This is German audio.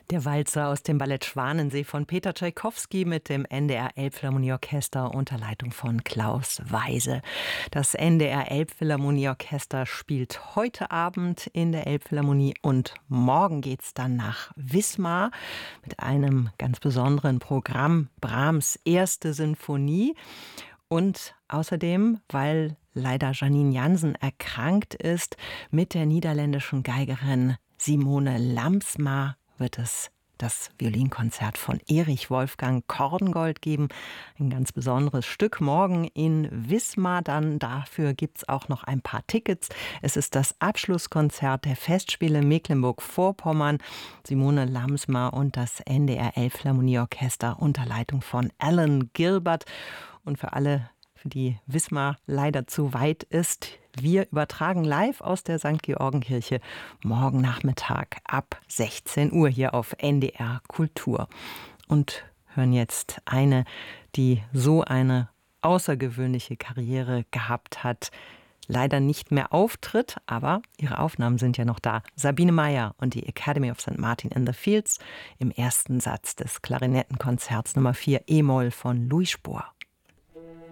Der Walzer aus dem Ballett Schwanensee von Peter Tschaikowski mit dem NDR Elbphilharmonieorchester unter Leitung von Klaus Weise. Das NDR Elbphilharmonieorchester spielt heute Abend in der Elbphilharmonie und morgen geht's dann nach Wismar mit einem ganz besonderen Programm, Brahms erste Sinfonie. Und außerdem, weil leider Janine Jansen erkrankt ist, mit der niederländischen Geigerin Simone Lamsma wird es das Violinkonzert von Erich Wolfgang Korngold geben. Ein ganz besonderes Stück morgen in Wismar. Dann dafür gibt es auch noch ein paar Tickets. Es ist das Abschlusskonzert der Festspiele Mecklenburg-Vorpommern. Simone Lamsma und das NDR Elbphilharmonieorchester unter Leitung von Alan Gilbert. Und für alle, für die Wismar leider zu weit ist, wir übertragen live aus der St. Georgenkirche morgen Nachmittag ab 16 Uhr hier auf NDR Kultur. Und hören jetzt eine, die so eine außergewöhnliche Karriere gehabt hat, leider nicht mehr auftritt, aber ihre Aufnahmen sind ja noch da. Sabine Meyer und die Academy of St. Martin in the Fields im ersten Satz des Klarinettenkonzerts Nummer 4 E-Moll von Louis Spohr.